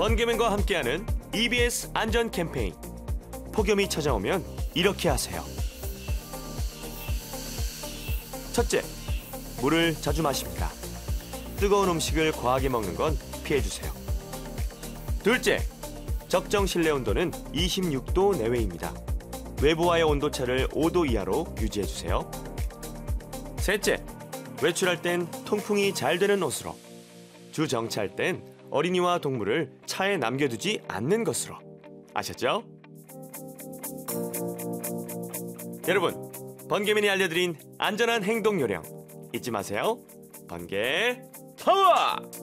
번개맨과 함께하는 EBS 안전 캠페인. 폭염이 찾아오면 이렇게 하세요. 첫째, 물을 자주 마십니다. 뜨거운 음식을 과하게 먹는 건 피해주세요. 둘째, 적정 실내 온도는 26도 내외입니다. 외부와의 온도차를 5도 이하로 유지해주세요. 셋째, 외출할 땐 통풍이 잘 되는 옷으로. 주 정차할 땐 어린이와 동물을 차에 남겨두지 않는 것으로. 아셨죠? 여러분, 번개맨이 알려드린 안전한 행동 요령 잊지 마세요. 번개 파워!